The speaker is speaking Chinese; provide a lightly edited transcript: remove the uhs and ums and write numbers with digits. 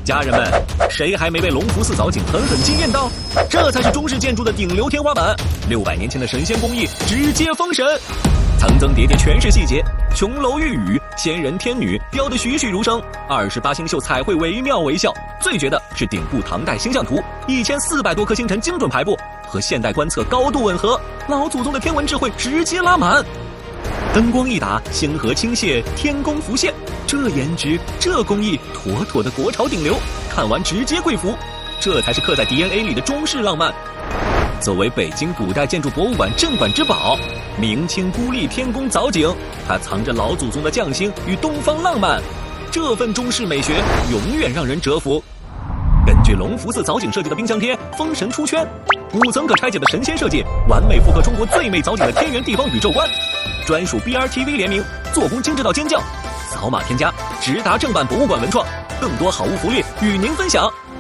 家人们，谁还没被隆福寺藻井狠狠惊艳到？这才是中式建筑的顶流天花板，600年前的神仙工艺直接封神，层层叠叠全是细节，琼楼玉宇、仙人天女雕得栩栩如生，28星宿彩绘惟妙惟肖。最绝的是顶部唐代星象图，1400多颗星辰精准排布，和现代观测高度吻合，老祖宗的天文智慧直接拉满。灯光一打，星河倾泻，天宫浮现，这颜值，这工艺，妥妥的国潮顶流。看完直接跪服，这才是刻在 DNA 里的中式浪漫。作为北京古代建筑博物馆镇馆之宝，明清孤立天宫藻井，它藏着老祖宗的匠心与东方浪漫，这份中式美学永远让人折服。根据隆福寺藻井设计的冰箱贴封神出圈，5层可拆解的神仙设计，完美复刻中国最美藻井的天圆地方宇宙观。专属 BRTV 联名，做工精致到尖叫。扫码添加，直达正版博物馆文创，更多好物福利与您分享。